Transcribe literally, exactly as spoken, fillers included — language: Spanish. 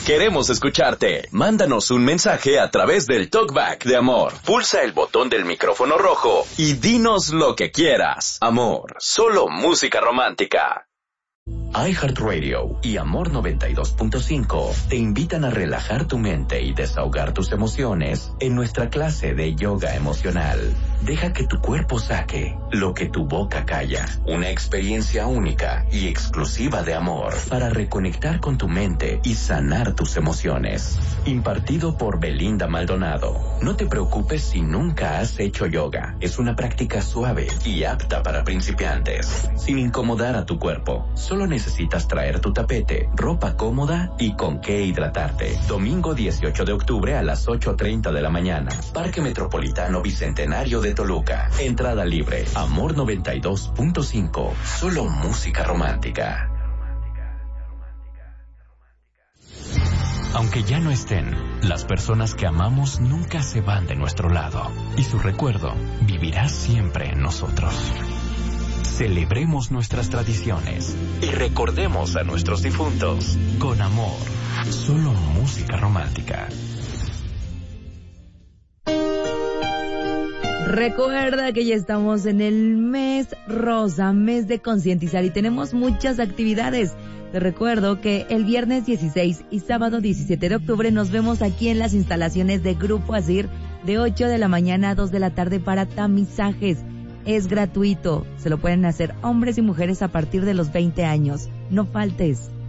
Queremos escucharte. Mándanos un mensaje a través del Talkback de Amor. Pulsa el botón del micrófono rojo y dinos lo que quieras. Amor, solo música romántica. iHeartRadio y Amor noventa y dos punto cinco te invitan a relajar tu mente y desahogar tus emociones en nuestra clase de yoga emocional. Deja que tu cuerpo saque lo que tu boca calla. Una experiencia única y exclusiva de amor para reconectar con tu mente y sanar tus emociones. Impartido por Belinda Maldonado. No te preocupes si nunca has hecho yoga. Es una práctica suave y apta para principiantes. Sin incomodar a tu cuerpo. Solo necesitas traer tu tapete, ropa cómoda y con qué hidratarte. Domingo dieciocho de octubre a las ocho treinta de la mañana. Parque Metropolitano Bicentenario de Toluca. Entrada libre. Amor noventa y dos punto cinco. Solo música romántica. Aunque ya no estén, las personas que amamos nunca se van de nuestro lado. Y su recuerdo vivirá siempre en nosotros. Celebremos nuestras tradiciones y recordemos a nuestros difuntos con amor. Solo música romántica. Recuerda que ya estamos en el mes rosa, mes de concientizar, y tenemos muchas actividades. Te recuerdo que el viernes dieciséis y sábado diecisiete de octubre nos vemos aquí en las instalaciones de Grupo Asir de ocho de la mañana a dos de la tarde para tamizajes. Es gratuito, se lo pueden hacer hombres y mujeres a partir de los veinte años. No faltes.